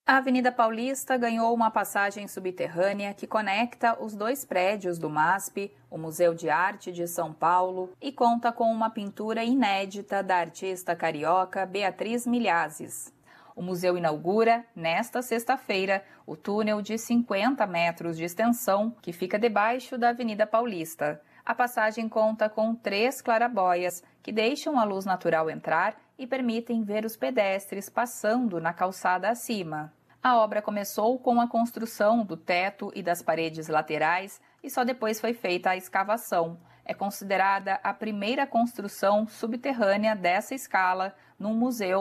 A Avenida Paulista ganhou uma passagem subterrânea que conecta os dois prédios do MASP, o Museu de Arte de São Paulo, e conta com uma pintura inédita da artista carioca Beatriz Milhazes. O museu inaugura, nesta sexta-feira, o túnel de 50 metros de extensão que fica debaixo da Avenida Paulista. A passagem conta com 3 clarabóias que deixam a luz natural entrar e permitem ver os pedestres passando na calçada acima. A obra começou com a construção do teto e das paredes laterais e só depois foi feita a escavação. É considerada a primeira construção subterrânea dessa escala num museu